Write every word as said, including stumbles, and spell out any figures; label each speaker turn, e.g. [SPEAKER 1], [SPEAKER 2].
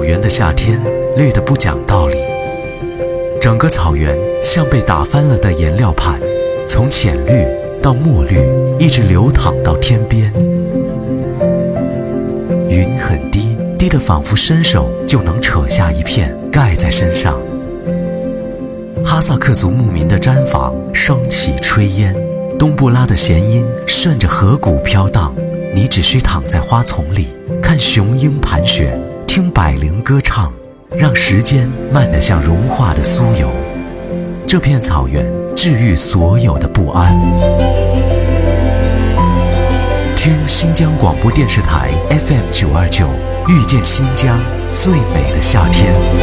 [SPEAKER 1] 草原的夏天绿得不讲道理，整个草原像被打翻了的颜料盘，从浅绿到墨绿，一直流淌到天边。云很低，低得仿佛伸手就能扯下一片盖在身上。哈萨克族牧民的毡房升起炊烟，冬不拉的弦音顺着河谷飘荡，你只需躺在花丛里，看雄鹰盘旋，听百灵歌唱，让时间慢得像融化的酥油。这片草原治愈所有的不安。听新疆广播电视台 F M 九二九，遇见新疆最美的夏天。